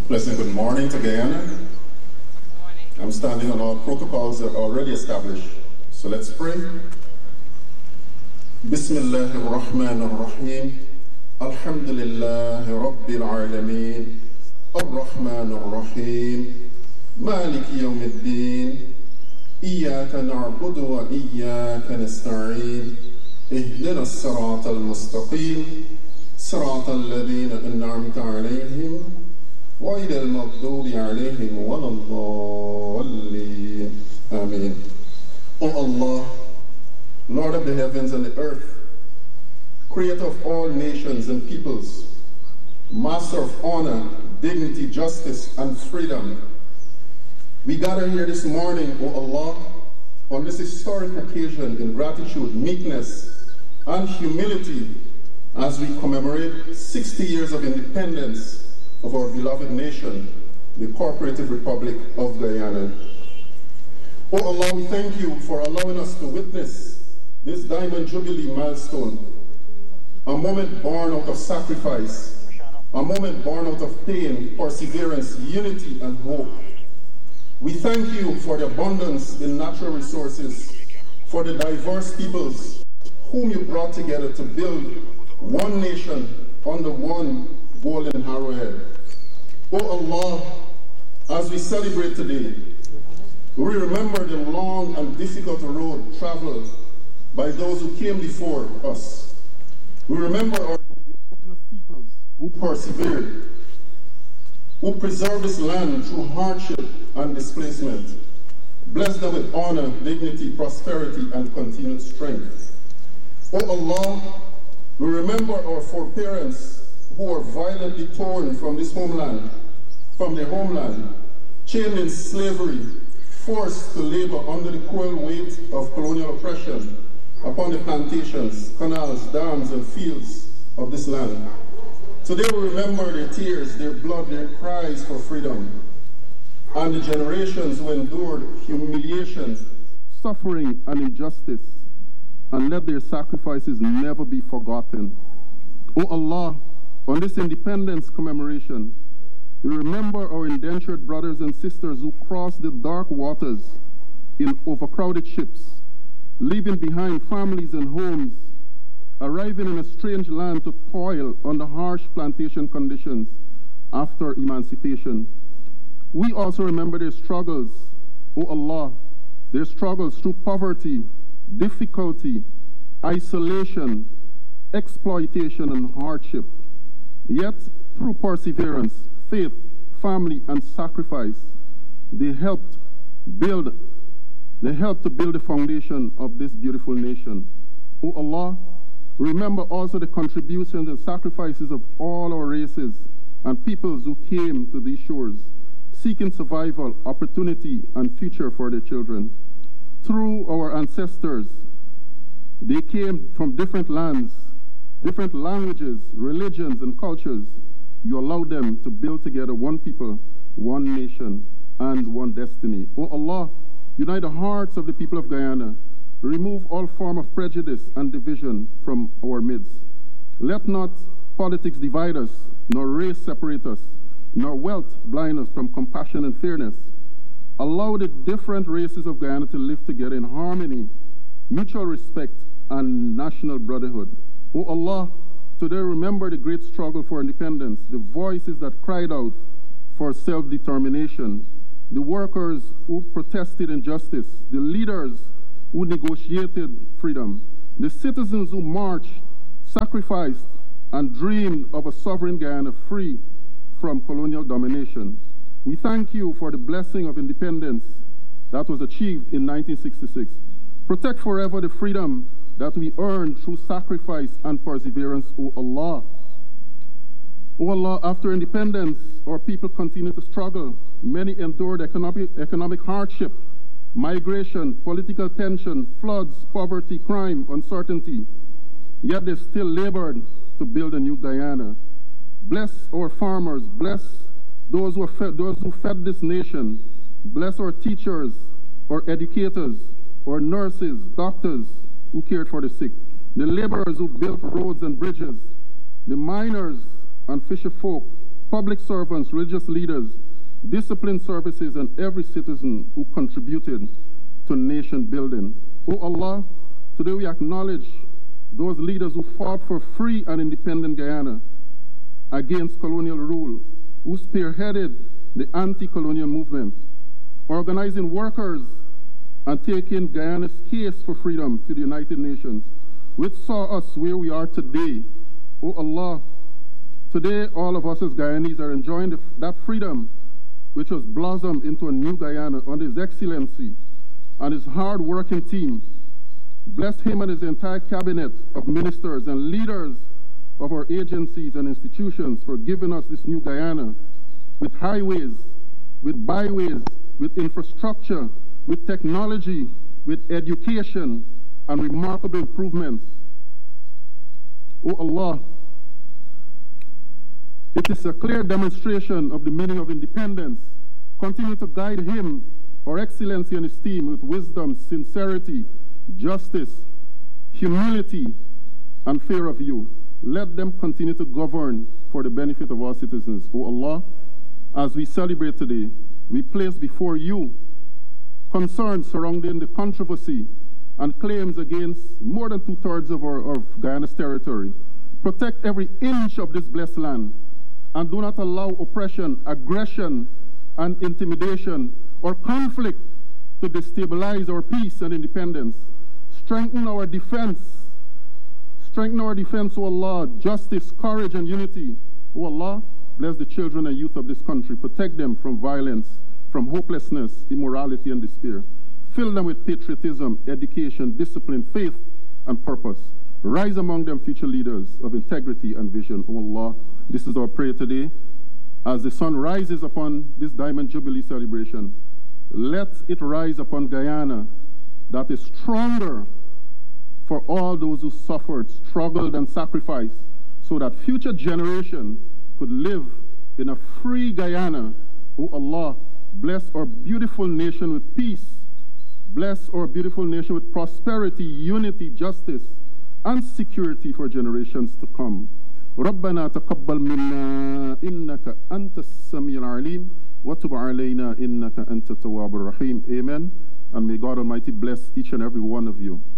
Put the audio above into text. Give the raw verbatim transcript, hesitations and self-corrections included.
Pleasant good morning to Guyana. Good morning. I'm standing on all protocols that are already established. So let's pray. Bismillahir Rahmanir Rahim. Alhamdulillahi Rabbil Alameen. Ar-Rahmanir Rahim. Maliki Yawmiddin. Iyyaka na'budu wa iyyaka nasta'in. Ihdina as-sirata al-mustaqim. Sirata alladhina an'amta alayhim. وَإِلَى الْمَغْضُوبِ عَلَيْهِمْ وَلَا الضَّالِّينَ Amen. O Allah, Lord of the heavens and the earth, Creator of all nations and peoples, Master of honor, dignity, justice, and freedom, we gather here this morning, O Allah, on this historic occasion in gratitude, meekness, and humility as we commemorate sixty years of independence of our beloved nation, the Cooperative Republic of Guyana. Oh Allah, we thank you for allowing us to witness this Diamond Jubilee milestone, a moment born out of sacrifice, a moment born out of pain, perseverance, unity, and hope. We thank you for the abundance in natural resources, for the diverse peoples whom you brought together to build one nation under one golden arrowhead. Oh Allah, as we celebrate today, we remember the long and difficult road traveled by those who came before us. We remember our generation of peoples who persevered, who preserved this land through hardship and displacement. Bless them with honor, dignity, prosperity, and continued strength. Oh Allah, we remember our foreparents who were violently torn from this homeland, from their homeland, chained in slavery, forced to labor under the cruel weight of colonial oppression upon the plantations, canals, dams, and fields of this land. Today we remember their tears, their blood, their cries for freedom, and the generations who endured humiliation, suffering, and injustice, and let their sacrifices never be forgotten. O Allah, on this independence commemoration, we remember our indentured brothers and sisters who crossed the dark waters in overcrowded ships, leaving behind families and homes, arriving in a strange land to toil under harsh plantation conditions after emancipation. We also remember their struggles, O Allah, their struggles through poverty, difficulty, isolation, exploitation, and hardship. Yet, through perseverance, faith, family, and sacrifice, they helped build, they helped to build the foundation of this beautiful nation. O Allah, remember also the contributions and sacrifices of all our races and peoples who came to these shores, seeking survival, opportunity, and future for their children. Through our ancestors, they came from different lands, different languages, religions, and cultures. You allowed them to build together one people, one nation, and one destiny. O Allah, unite the hearts of the people of Guyana. Remove all form of prejudice and division from our midst. Let not politics divide us, nor race separate us, nor wealth blind us from compassion and fairness. Allow the different races of Guyana to live together in harmony, mutual respect, and national brotherhood. O Allah, today remember the great struggle for independence, the voices that cried out for self-determination, the workers who protested injustice, the leaders who negotiated freedom, the citizens who marched, sacrificed, and dreamed of a sovereign Guyana free from colonial domination. We thank you for the blessing of independence that was achieved in nineteen sixty-six. Protect forever the freedom that we earned through sacrifice and perseverance, O Allah. O Allah, after independence, our people continue to struggle. Many endured economic, economic hardship, migration, political tension, floods, poverty, crime, uncertainty. Yet they still labored to build a new Guyana. Bless our farmers, bless those who, fed, those who fed this nation. Bless our teachers, our educators, our nurses, doctors who cared for the sick, the laborers who built roads and bridges, the miners and fisher folk public servants, religious leaders, disciplined services, and every citizen who contributed to nation building. O Allah, today we acknowledge those leaders who fought for free and independent Guyana against colonial rule, who spearheaded the anti-colonial movement, organizing workers and taking Guyana's case for freedom to the United Nations, which saw us where we are today. O Allah, today all of us as Guyanese are enjoying the, that freedom which was blossomed into a new Guyana under His Excellency and his hard-working team. Bless him and his entire cabinet of ministers and leaders of our agencies and institutions for giving us this new Guyana with highways, with byways, with infrastructure, with technology, with education, and remarkable improvements. O Allah, it is a clear demonstration of the meaning of independence. Continue to guide him, Our Excellency and his team, with wisdom, sincerity, justice, humility, and fear of you. Let them continue to govern for the benefit of all citizens. O Allah, as we celebrate today, we place before you concerns surrounding the controversy and claims against more than two-thirds of, our, of Guyana's territory. Protect every inch of this blessed land, and do not allow oppression, aggression, and intimidation or conflict to destabilize our peace and independence. Strengthen our defense. Strengthen our defense, O Allah, justice, courage, and unity. O Allah, bless the children and youth of this country. Protect them from violence, from hopelessness, immorality, and despair. Fill them with patriotism, education, discipline, faith, and purpose. Rise among them future leaders of integrity and vision. O Allah, this is our prayer today. As the sun rises upon this Diamond Jubilee celebration, let it rise upon Guyana that is stronger for all those who suffered, struggled, and sacrificed, so that future generations could live in a free Guyana. O Allah, bless our beautiful nation with peace. Bless our beautiful nation with prosperity, unity, justice, and security for generations to come. ربنا تقبل منا إنك أنت السميع العليم وتب علينا إنك أنت التواب الرحيم. Amen. And may God Almighty bless each and every one of you.